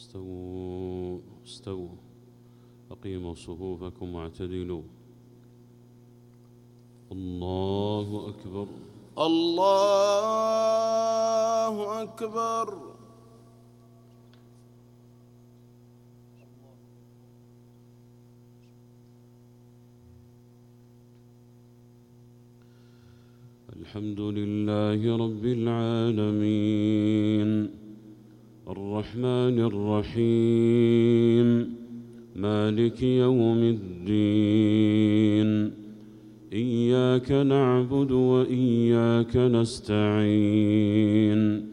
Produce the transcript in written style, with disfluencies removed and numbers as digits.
استووا أقيموا صفوفكم واعتدلوا. الله أكبر. الله أكبر. الحمد لله رب العالمين الرحمن الرحيم مالك يوم الدين إياك نعبد وإياك نستعين